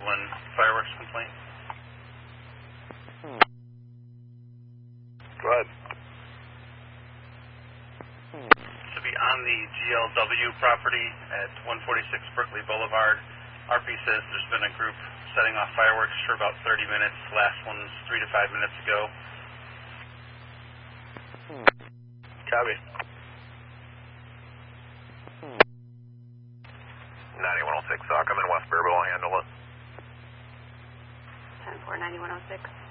One fireworks complaint. Go ahead. To be on the GLW property at 146 Berkeley Boulevard. RP says there's been a group setting off fireworks for about 30 minutes. Last one's 3 to 5 minutes ago. Copy. 9106, I'll come in West Bearville, I'll handle it. 10-4, 9106.